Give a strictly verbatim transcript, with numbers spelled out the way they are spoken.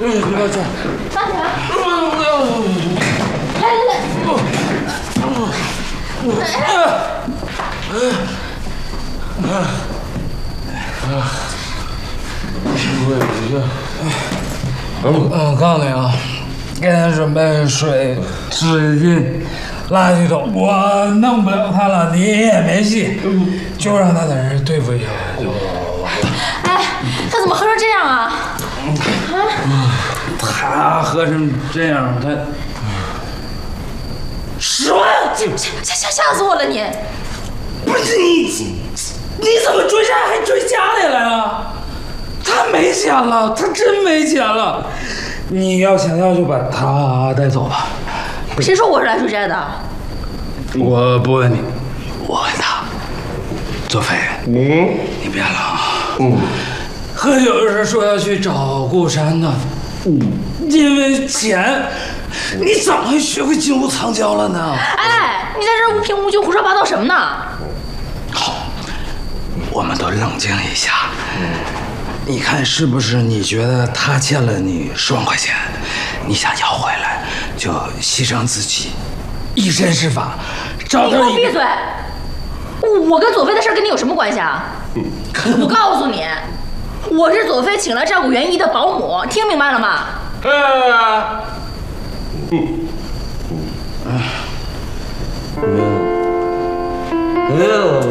嗯，不要这样， 慢点。来来来。 嗯，我告诉你啊，给他准备水、纸巾、垃圾桶，我弄不了他了，你也没戏，就让他在这儿对付一下就完了。 哎，他怎么喝成这样啊？ 啊？他喝成这样，他十万， 吓吓吓死我了你！ 不是你，你怎么追债还追家里来了？他没钱了，他真没钱了。你要想要就把他带走吧。 谁说我是来追债的？ 我不问你，我问他。左飞，嗯，你别了啊。嗯。喝酒时说要去找顾山的，嗯，因为钱，你怎么会学会金屋藏娇了呢？ 哎，你在这无凭无据胡说八道什么呢？ 好，我们都冷静一下。嗯。你看是不是？你觉得他欠了你十万块钱，你想要回来，就牺牲自己，以身试法，找到你给我闭嘴！我跟左飞的事跟你有什么关系啊？我告诉你，我是左飞请来照顾袁一的保姆，听明白了吗？ 哎，嗯，嗯，没有，没有。